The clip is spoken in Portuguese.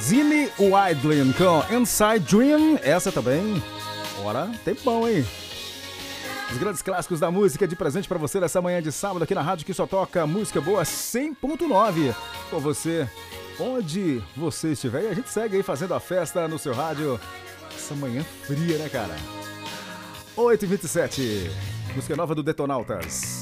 Zinny Widlin com Inside Dream. Essa também. Ora, tem bom, hein? Os grandes clássicos da música de presente pra você nessa manhã de sábado aqui na rádio que só toca música boa 100.9. Com você, onde você estiver. E a gente segue aí fazendo a festa no seu rádio. Essa manhã fria, né, cara? 8h27. Música nova do Detonautas.